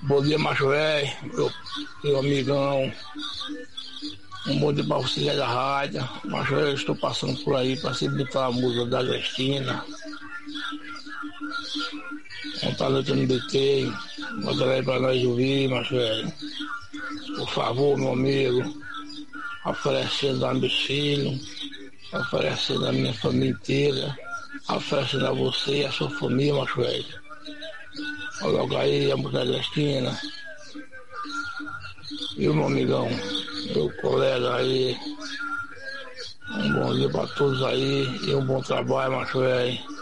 Bom dia, macho velho, meu amigão. Um bom dia pra você da rádio. Macho velho, eu estou passando por aí pra se botar a música da Cristina. Ontem à noite eu não deitei. Bota aí pra nós ouvir, macho velho. Por favor, meu amigo. Oferecendo a meus filhos, oferecendo a minha família inteira, oferecendo a você e a sua família, macho velho. Coloca aí a música da Cristina. Viu, meu amigão? Meu colega aí. Um bom dia pra todos aí e um bom trabalho, macho velho.